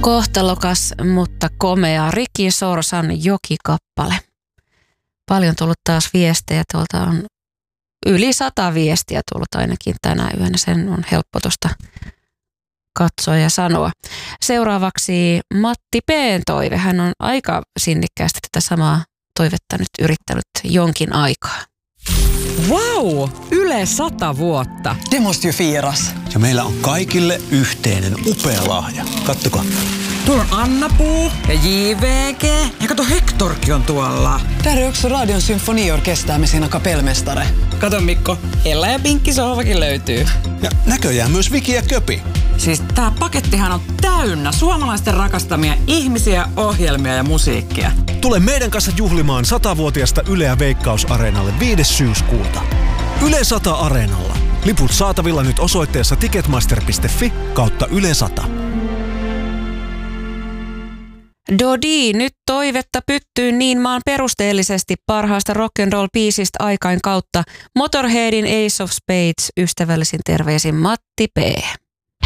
Kohtalokas, mutta komea Ricky Sorsan Joki-kappale. Paljon tullut taas viestejä. Tuolta on yli 100 viestiä tullut ainakin tänä yönä. Sen on helppo tuosta katsoa ja sanoa. Seuraavaksi Matti P:n toive. Hän on aika sinnikkäästi tätä samaa toivetta nyt yrittänyt jonkin aikaa. Wow! Yle 100 vuotta. Det måste ju firas. Ja meillä on kaikille yhteinen upea lahja. Kattokaa. Tuolla on Anna-Puu ja JVG. Ja kato, Hektorkin on tuolla. Där är också Radion symfoniorkester med sina kapellmästare. Kato Mikko, Ella ja Pinkki sohvakin löytyy. Ja näköjään myös Viki ja Köpi. Siis tää pakettihan on täynnä suomalaisten rakastamia ihmisiä, ohjelmia ja musiikkia. Tule meidän kanssa juhlimaan 100-vuotiasta Yleä Veikkaus-areenalle 5. syyskuuta. Yle 100 Areenalla. Liput saatavilla nyt osoitteessa ticketmaster.fi/Yle 100. Dodi, nyt toivetta pyttyyn niin maan perusteellisesti parhaasta rock'n'roll-biisistä aikain kautta. Motorheadin Ace of Spades, ystävällisin terveisin Matti P.